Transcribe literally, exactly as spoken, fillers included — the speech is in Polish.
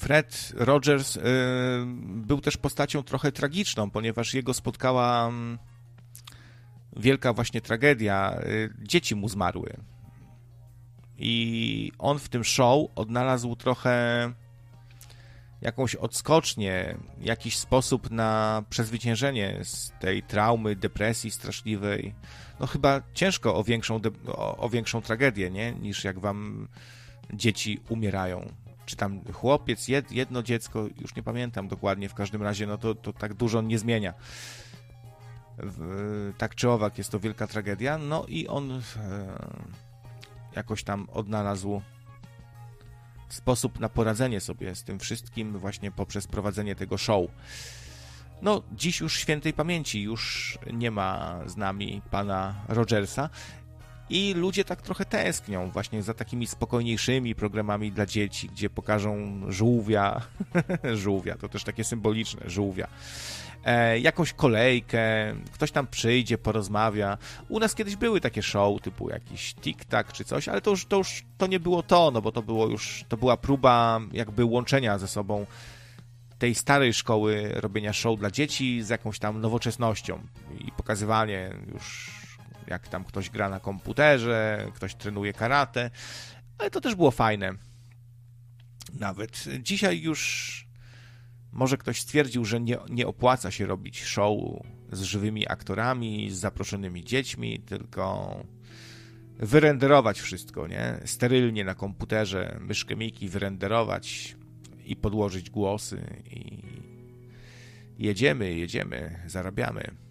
Fred Rogers y, był też postacią trochę tragiczną, ponieważ jego spotkała mm, wielka właśnie tragedia. Y, dzieci mu zmarły. I on w tym show odnalazł trochę jakąś odskocznię, jakiś sposób na przezwyciężenie z tej traumy, depresji straszliwej. No chyba ciężko o większą, de- o, o większą tragedię, nie? Niż jak wam dzieci umierają. Czy tam chłopiec, jed, jedno dziecko, już nie pamiętam dokładnie, w każdym razie no to, to tak dużo nie zmienia. W, tak czy owak jest to wielka tragedia. No i on e, jakoś tam odnalazł sposób na poradzenie sobie z tym wszystkim właśnie poprzez prowadzenie tego show. No, dziś już świętej pamięci, już nie ma z nami pana Rogersa i ludzie tak trochę tęsknią właśnie za takimi spokojniejszymi programami dla dzieci, gdzie pokażą żółwia, żółwia, to też takie symboliczne, żółwia, e, jakąś kolejkę, ktoś tam przyjdzie, porozmawia. U nas kiedyś były takie show typu jakiś tik-tak czy coś, ale to już, to już to nie było to, no bo to było już, to była próba jakby łączenia ze sobą tej starej szkoły robienia show dla dzieci z jakąś tam nowoczesnością i pokazywanie już jak tam ktoś gra na komputerze, ktoś trenuje karate, ale to też było fajne. Nawet dzisiaj już może ktoś stwierdził, że nie, nie opłaca się robić show z żywymi aktorami, z zaproszonymi dziećmi, tylko wyrenderować wszystko, nie? Sterylnie na komputerze, myszkę Miki wyrenderować i podłożyć głosy i jedziemy, jedziemy, zarabiamy.